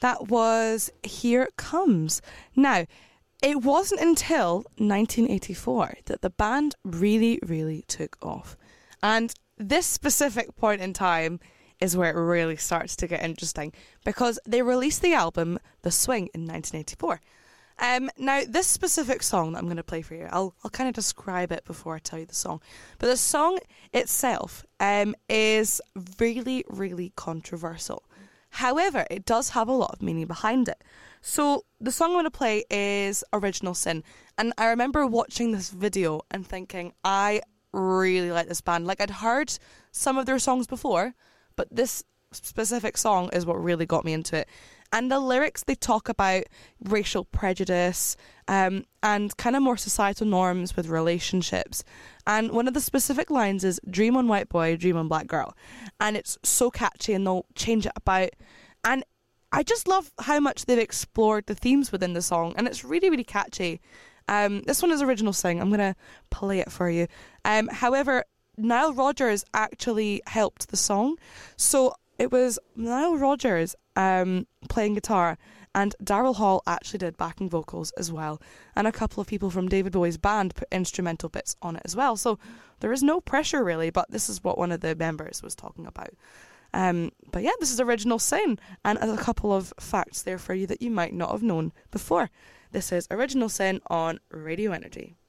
That was Here It Comes. Now, it wasn't until 1984 that the band really, really took off. And this specific point in time is where it really starts to get interesting, because they released the album The Swing in 1984. Now, this specific song that I'm going to play for you, I'll kind of describe it before I tell you the song. But the song itself is really, really controversial. However, it does have a lot of meaning behind it. So the song I'm going to play is Original Sin. And I remember watching this video and thinking, I really like this band. Like, I'd heard some of their songs before, but this specific song is what really got me into it. And the lyrics, they talk about racial prejudice and kind of more societal norms with relationships. And one of the specific lines is, dream on white boy, dream on black girl. And it's so catchy, and they'll change it about. And I just love how much they've explored the themes within the song. And it's really, really catchy. This one is Original Sin. I'm going to play it for you. However, Nile Rodgers actually helped the song. So it was Nile Rodgers playing guitar, and Daryl Hall actually did backing vocals as well, and a couple of people from David Bowie's band put instrumental bits on it as well. So there is no pressure really, but this is what one of the members was talking about. But yeah, this is Original Sin, and a couple of facts there for you that you might not have known before. This is Original Sin on Radio Energy.